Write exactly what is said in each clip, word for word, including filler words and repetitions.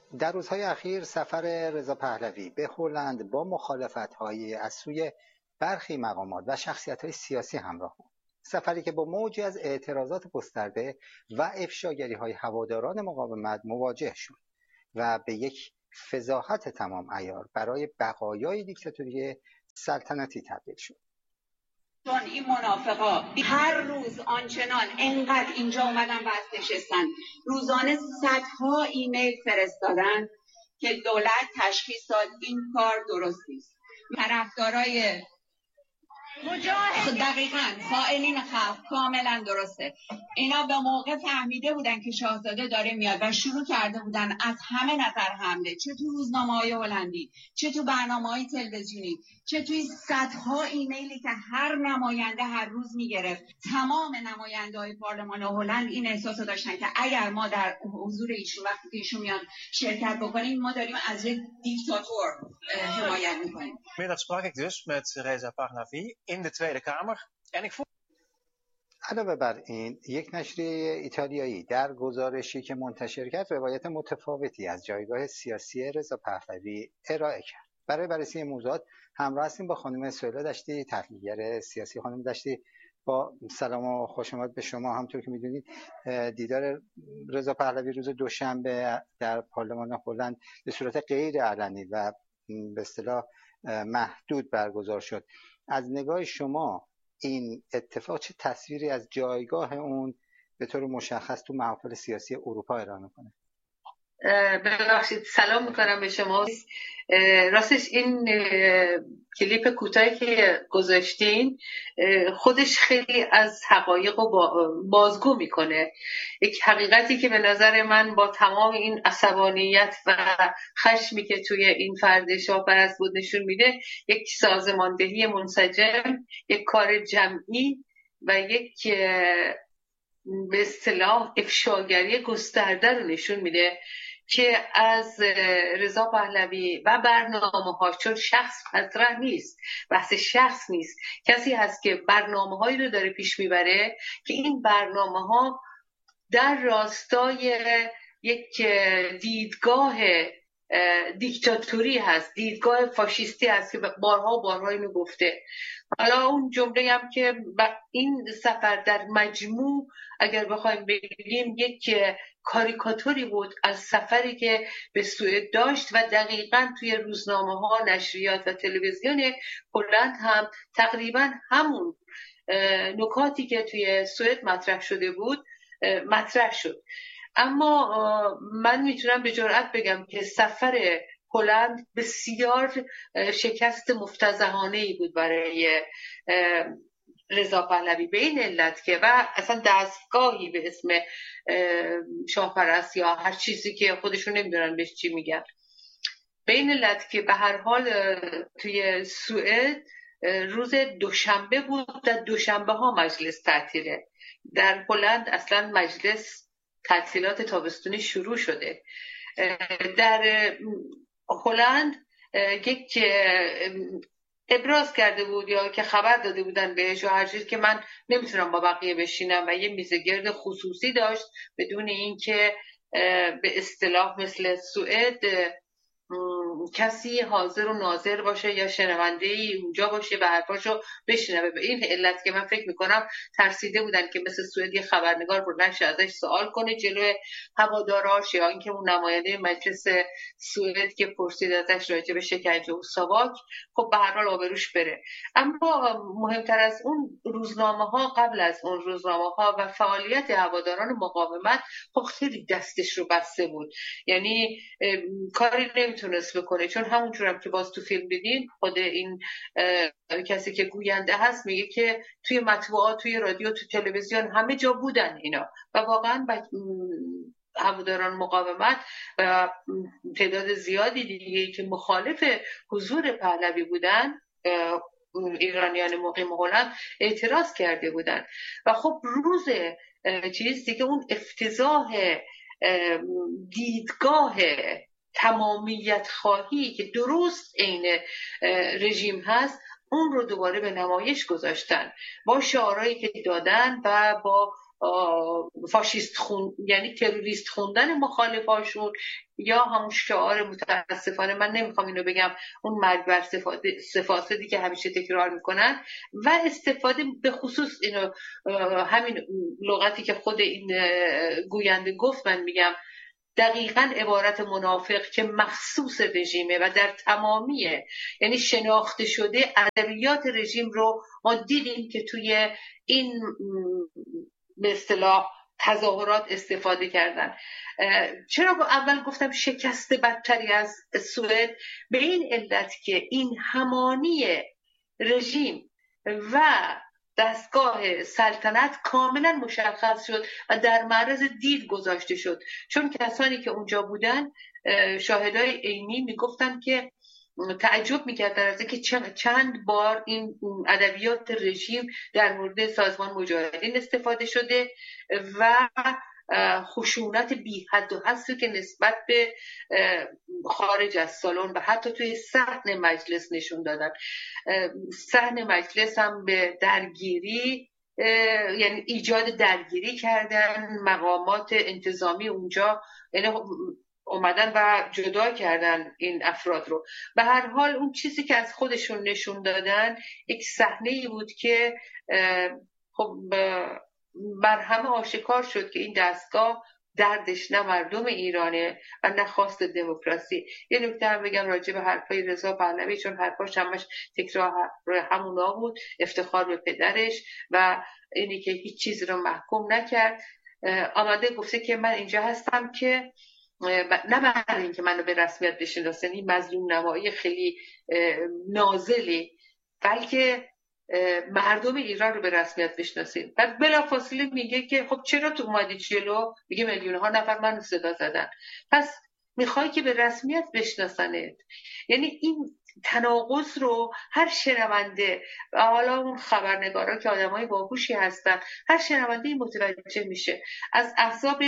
در روزهای اخیر سفر رضا پهلوی به هلند با مخالفت‌های از سوی برخی مقامات و شخصیت‌های سیاسی همراه بود. سفری که با موجی از اعتراضات گسترده و افشاگری‌های هواداران مقاومت مواجه شد و به یک فضاحت تمام عیار برای بقایای دیکتاتوری سلطنتی تبدیل شد. چون این منافقا هر روز آنچنان انقدر اینجا اومدن و نشستن، روزانه صدها ایمیل فرستادن که دولت تشخیص داد این کار درست نیست. طرفدارای مجاهد دقیقاً فاعلین خلق کاملا درسته. اینا به موقع فهمیده بودن که شاهزاده داره میاد و شروع کرده بودن از همه نظر حمله، چه تو روزنامه‌های هلندی، چه تو برنامه‌های تلویزیونی، چه توی صدها ایمیلی که هر نماینده هر روز میگرفت. تمام نماینده‌های پارلمان هلند این احساسو داشتن که اگر ما در حضور ایشون وقتی که ایشون میاد شرکت بکنیم، ما داریم از یک دیکتاتور حمایت میکنیم. Middag sprak ik dus met Reza Pahlavi in de Tweede Kamer en ik voel علاوه بر این، یک نشریه ایتالیایی در گزارشی که منتشر کرد روایت متفاوتی از جایگاه سیاسی رضا پهلوی ارائه کرد. برای بررسی این موضوعات همراه هستیم با خانم سهیلا دشتی، تحلیلگر سیاسی. خانم دشتی، با سلام و خوش آمد به شما. همونطور که میدونید دیدار رضا پهلوی روز دوشنبه در پارلمان هلند به صورت غیر علنی و به اصطلاح محدود برگزار شد. از نگاه شما این اتفاق چه تصویری از جایگاه اون به طور مشخص تو محافل سیاسی اروپا ارائه میکنه؟ ببخشید، سلام میکنم به شما. راستش این کلیپ کوتاهی که گذاشتین خودش خیلی از حقایق رو بازگو میکنه. یک حقیقتی که به نظر من با تمام این عصبانیت و خشمی که توی این فرد شاهپرست بود نشون میده، یک سازماندهی منسجم، یک کار جمعی و یک به اصطلاح افشاگری گسترده رو نشون میده که از رضا پهلوی و برنامه‌ها، چون شخص مطرح نیست، بحث شخص نیست، کسی هست که برنامه‌هایی رو داره پیش میبره که این برنامه‌ها در راستای یک دیدگاه دیکتاتوری هست، دیدگاه فاشیستی هست که بارها و بارها اینو گفته. حالا اون جمله هم که این سفر در مجموع اگر بخوایم بگیم یک کاریکاتوری بود از سفری که به سوئد داشت و دقیقاً توی روزنامه‌ها، نشریات و تلویزیون هلند هم تقریباً همون نکاتی که توی سوئد مطرح شده بود مطرح شد. اما من میتونم به جرئت بگم که سفر هلند بسیار شکست مفتضحانه‌ای بود برای رضا پهلوی، به این علت که و اصلا دستگاهی به اسم شاهپرست یا هر چیزی که خودشون نمیدونن بهش چی میگن، به این علت که به هر حال توی سوئد روز دوشنبه بود و دوشنبه ها مجلس تعطیله. در هلند اصلا مجلس تعطیلات تابستونی شروع شده. در هلند یک ابراز کرده بود یا که خبر داده بودن بهش و هر چیزی که من نمیتونم با بقیه بشینم و یه میز گرد خصوصی داشت بدون اینکه به اصطلاح مثل سوئد کسی حاضر و ناظر باشه یا شنونده‌ای اونجا باشه و حرفاشو بشنوه. به این علت که من فکر میکنم ترسیده بودن که مثل سوئد یه خبرنگار رو نشه ازش سوال کنه جلوی هواداراش یا اینکه اون نماینده مجلس سوئد که پرسید ازش راجع به شکنجه و ساواک خب به هر حال آبروش بره. اما مهمتر از اون روزنامه‌ها، قبل از اون روزنامه‌ها و فعالیت هواداران مقاومت خب خیلی دستش رو بسته بود، یعنی کاری نمیتونست بکنه، چون همونجور هم که باز تو فیلم دیدین خود این کسی که گوینده هست میگه که توی مطبوعات، توی رادیو، توی تلویزیون همه جا بودن اینا و واقعا هواداران مقاومت و تعداد زیادی دیگه که مخالف حضور پهلوی بودن، ایرانیان مقیم هلند، اعتراض کرده بودن و خب روز چیز دیگه اون افتضاح دیدگاه تمامیت خواهی که درست عین رژیم هست اون رو دوباره به نمایش گذاشتن با شعارهایی که دادن و با فاشیست خون، یعنی تروریست خوندن مخالفاشون، یا همون شعار متاسفانه من نمیخوام اینو بگم اون مرگ بر فاسدی که همیشه تکرار میکنن، و استفاده به خصوص اینو همین لغتی که خود این گوینده گفت من میگم دقیقاً عبارت منافق که مخصوص رژیمه و در تمامیه، یعنی شناخته شده ادبیات رژیم رو ما دیدیم که توی این به اصطلاح تظاهرات استفاده کردن. چرا اول گفتم شکست بدتری از سوئد؟ به این علت که این همانی رژیم و دستگاه سلطنت کاملا مشخص شد و در معرض دید گذاشته شد، چون کسانی که اونجا بودن شاهدای عینی میگفتن که تعجب میکردن از اینکه چند بار این ادبیات رژیم در مورد سازمان مجاهدین استفاده شده و خشونت بی حد و حصری که نسبت به خارج از سالن و حتی توی صحن مجلس نشون دادن. صحن مجلس هم به درگیری، یعنی ایجاد درگیری کردن، مقامات انتظامی اونجا یعنی اومدن و جدا کردن این افراد رو. به هر حال اون چیزی که از خودشون نشون دادن یک صحنه‌ای بود که خب بر همه آشکار شد که این دستگاه دردش نه مردم ایرانه و نه خواست دموکراسی. یه نکته هم بگم راجع به حرفای رضا پهلوی، چون حرفاش همش تکرار همونا بود، افتخار به پدرش و اینی که هیچ چیز رو محکوم نکرد. آمده گفته که من اینجا هستم که نه برای اینکه منو به رسمیت بشناسن، این مظلوم نمایی خیلی نازلی، بلکه مردم ایران رو به رسمیت بشناسید. بعد بلافاصله میگه که خب چرا تو اومدی جلو؟ میگه میلیون ها نفر منو صدا زدن. پس میخوای که به رسمیت بشناسنت. یعنی این تناقض رو هر شنونده، و حالا اون خبرنگارا که آدمای باهوشی هستن، هر شنونده متوجه میشه. از احزاب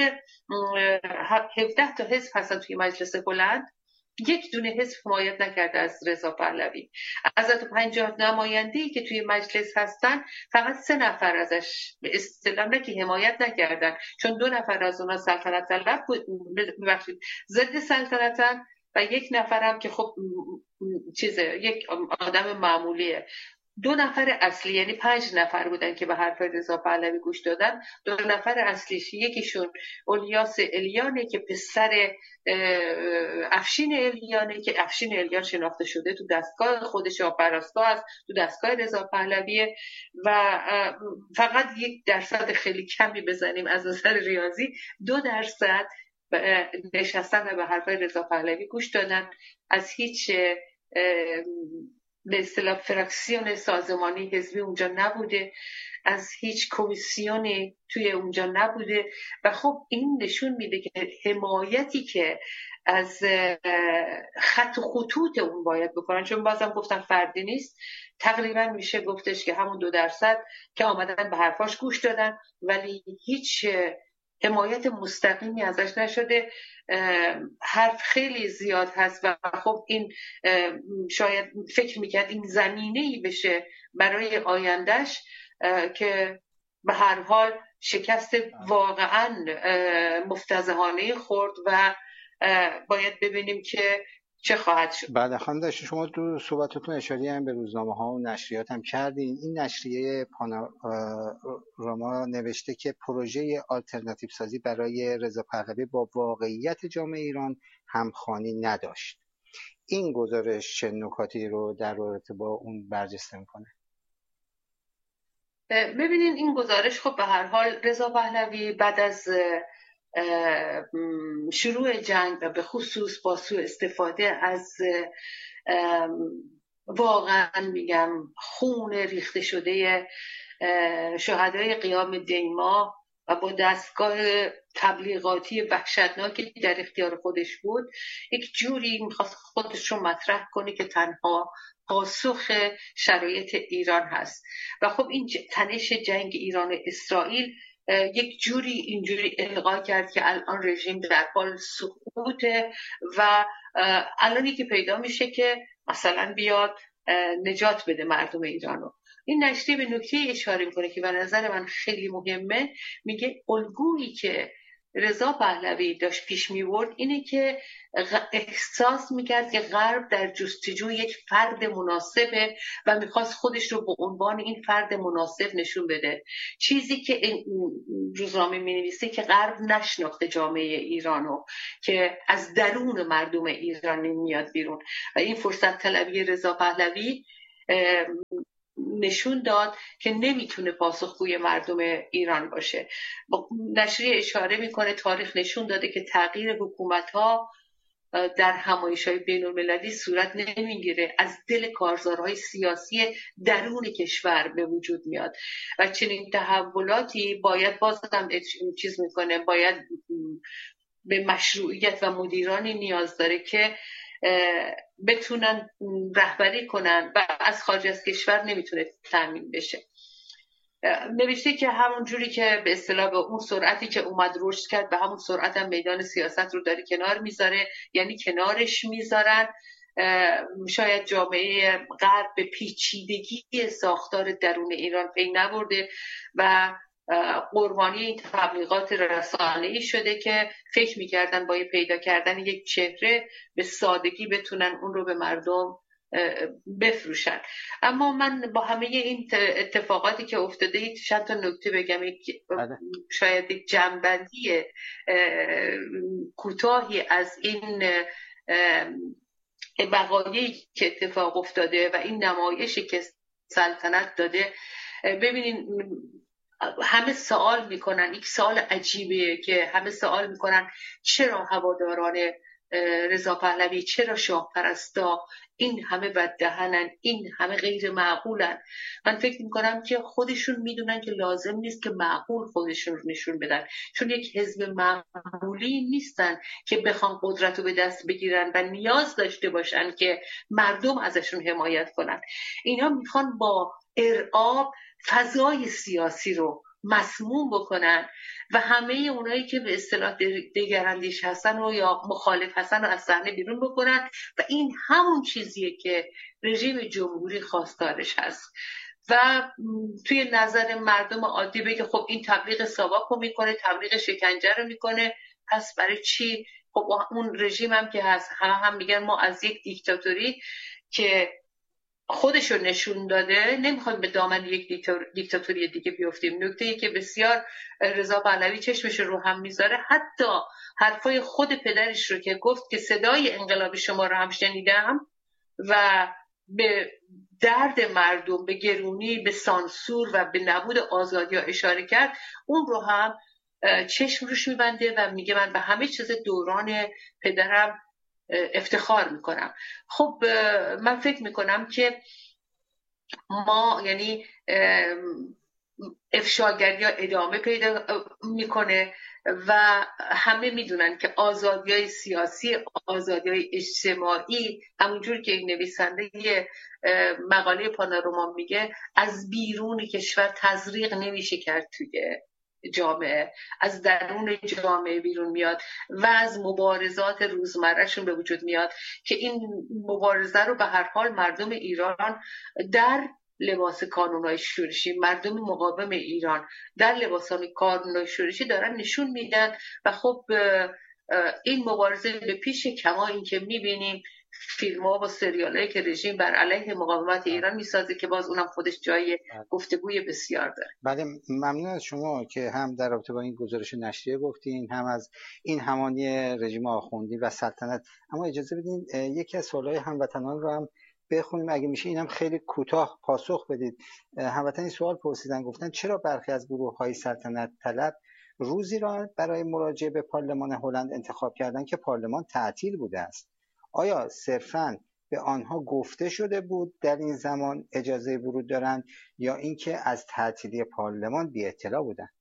هفده تا حزب هستن توی مجلس بلند، یک دونه حزب حمایت نکرده از رضا پهلوی. از صد و پنجاه نماینده‌ای که توی مجلس هستن فقط سه نفر ازش به اصطلاح نه که حمایت نکردن، چون دو نفر از اونها سلطنت طلب ببخشید ضد سلطنتن و یک نفرم که خب چیزه یک آدم معمولیه. دو نفر اصلی یعنی پنج نفر بودن که به حرف رضا پهلوی گوش دادن. دو نفر اصلیش یکیشون الیاس الیانه که پسر افشین الیانه که افشین الیان شناخته شده تو دستگاه خودش آپراستا است، تو دستگاه رضا پهلویه و فقط یک درصد خیلی کمی بزنیم از نظر ریاضی دو درصد نشستن و به حرف رضا پهلوی گوش دادن. از هیچ به اصطلاح فراکسیون سازمانی حزبی اونجا نبوده، از هیچ کمیسیونی توی اونجا نبوده و خب این نشون میده که حمایتی که از خط و خطوط اون باید بکنن، چون بازم گفتم فردی نیست، تقریبا میشه گفتش که همون دو درصد که آمدن به حرفاش گوش دادن ولی هیچ حمایت مستقیمی ازش نشده. حرف خیلی زیاد هست و خب این شاید فکر میکرد این زمینه‌ای بشه برای آیندهش که به هر حال شکست واقعا مفتضحانه خورد و باید ببینیم که چه خواهد شد. بعد خانم داشت شما تو صحبتتون اشاره هم به روزنامه ها و نشریات هم کردین. این نشریه پانوراما نوشته که پروژه آلترناتیو سازی برای رضا پهلوی با واقعیت جامعه ایران همخوانی نداشت. این گزارش چه نکاتی رو در رابطه با اون برجسته میکنه؟ ببینین این گزارش خب به هر حال رضا پهلوی بعد از شروع جنگ و به خصوص با سوء استفاده از واقعا میگم خون ریخته شده شهدای قیام دیما و با دستگاه تبلیغاتی وحشتناکی در اختیار خودش بود، یک جوری میخواست خودش رو مطرح کنه که تنها پاسخ شرایط ایران هست و خب این تنش جنگ ایران و اسرائیل یک جوری اینجوری القا کرد که الان رژیم در حال سقوطه و الانی که پیدا میشه که مثلا بیاد نجات بده مردم ایرانو. این نشریه به نکته اشاره میکنه که به نظر من خیلی مهمه. میگه الگویی که رضا پهلوی داشت پیش میبرد اینه که احساس میکرد که غرب در جستجوی یک فرد مناسبه و میخواست خودش رو به عنوان این فرد مناسب نشون بده. چیزی که این روزنامه مینویسه که غرب نشناخته جامعه ایرانو، که از درون مردم ایران میاد بیرون و این فرصت طلبی رضا پهلوی نشون داد که نمیتونه پاسخگوی مردم ایران باشه. نشریه اشاره میکنه تاریخ نشون داده که تغییر حکومت‌ها در همایش‌های بین‌المللی صورت نمیگیره، از دل کارزارهای سیاسی درون کشور به وجود میاد و چنین تحولاتی باید بازم چیز میکنه، باید به مشروعیت و مدیرانی نیاز داره که بتونن رهبری کنن و از خارج از کشور نمیتونه تامین بشه. نوشته که همون جوری که به اصطلاح به اون سرعتی که اومد رشد کرد به همون سرعت هم میدان سیاست رو داره کنار میذاره، یعنی کنارش میذارن. شاید جامعه غرب به پیچیدگی ساختار درون ایران پی نبرده و قربانی این تبلیغات رسانه‌ای شده که فکر می‌کردن با پیدا کردن یک چهره به سادگی بتونن اون رو به مردم بفروشن. اما من با همه این اتفاقاتی که افتاده چند تا نکته بگم. شاید یک جنبندی کوتاهی از این وقایعی که اتفاق افتاده و این نمایشی که سلطنت داده. ببینین همه سوال میکنن، یک سوال عجیبه که همه سوال میکنن چرا هواداران رضا پهلوی، چرا شاه پرستا این همه بددهنن، این همه غیر معقولن. من فکر میکنم که خودشون میدونن که لازم نیست که معقول خودشون رو نشون بدن، چون یک حزب معقولی نیستن که بخوان قدرت رو به دست بگیرن و نیاز داشته باشن که مردم ازشون حمایت کنن. اینا میخوان با ارعاب فضای سیاسی رو مسموم بکنن و همه اونایی که به اصطلاح دگراندیش هستن و یا مخالف هستن رو از صحنه بیرون بکنن و این همون چیزیه که رژیم جمهوری خواستارش هست. و توی نظر مردم عادی بگه خب این تبلیغ ساواک رو میکنه، تبلیغ شکنجه رو میکنه، پس برای چی؟ خب اون رژیم هم که هست همه هم میگن ما از یک دیکتاتوری که خودشو نشون داده نمیخوایم به دامن یک دیکتاتوری دیگه بیفتیم. نکته‌ای که بسیار رضا پهلوی چشمش رو هم میذاره، حتی حرفای خود پدرش رو که گفت که صدای انقلاب شما رو هم شنیدم و به درد مردم، به گرونی، به سانسور و به نبود آزادی ها اشاره کرد، اون رو هم چشم روش میبنده و میگه من به همه چیز دوران پدرم افتخار میکنم. خب من فکر میکنم که ما یعنی افشاگری ها ادامه پیدا میکنه و همه میدونن که آزادی های سیاسی، آزادی های اجتماعی، همونجور که این نویسنده یه مقاله پانوراما میگه، از بیرون کشور تزریق نمیشه کرد توی جامعه، از درون جامعه بیرون میاد و از مبارزات روزمرهشون به وجود میاد که این مبارزه رو به هر حال مردم ایران در لباس کانونهای شورشی، مردم مقاوم ایران در لباس کانونهای شورشی دارن نشون میدن و خب این مبارزه به پیش کما این که میبینیم فیلم ها و سریال هایی که رژیم بر علیه مقاومت ایران میسازه که باز اونم خودش جای گفتگوی بسیار داره. بله، ممنون از شما که هم در رابطه با این گزارش نشریه گفتین، هم از این همانی رژیم آخوندی و سلطنت. اما اجازه بدین یکی از سوالهای هموطنان رو هم بخونیم اگه میشه، اینم خیلی کوتاه پاسخ بدید. هموطنی سوال پرسیدن، گفتن چرا برخی از گروه‌های سلطنت طلب روزی را برای مراجعه به پارلمان هلند انتخاب کردند که پارلمان تعطیل بوده است؟ آیا صرفاً به آنها گفته شده بود در این زمان اجازه ورود دارند یا اینکه از تعطیلی پارلمان بی اطلاع بودند؟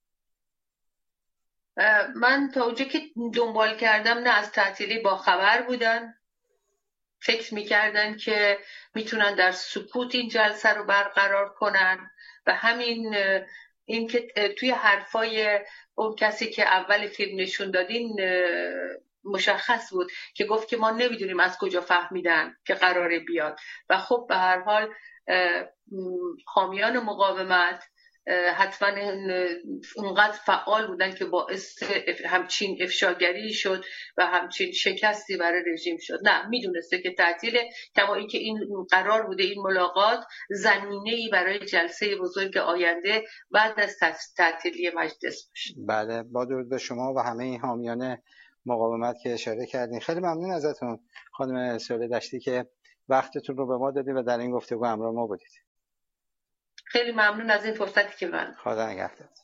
من تا اونجا که دنبال کردم نه از تعطیلی با خبر بودن، فکر میکردن که میتونن در سکوت این جلسه رو برقرار کنن و همین این که توی حرفای اون کسی که اول فیلم نشون دادین مشخص بود که گفت که ما نمیدونیم از کجا فهمیدن که قراره بیاد و خب به هر حال حامیان مقاومت حتما اونقدر فعال بودن که باعث همچین افشاگری شد و همچین شکستی برای رژیم شد. نه، میدونسته که تعطیل، کما اینکه این قرار بوده این ملاقات زمینه‌ای برای جلسه بزرگ آینده بعد از تعطیلی مجلس باشه. بله، با درود به شما و همه این حامیان مقاومت که اشاره کردین. خیلی ممنون ازتون خانم سهیل دشتی که وقتتون رو به ما دادید و در این گفتگو همراه ما بودید. خیلی ممنون از این فرصتی که من. خدا نگهدار.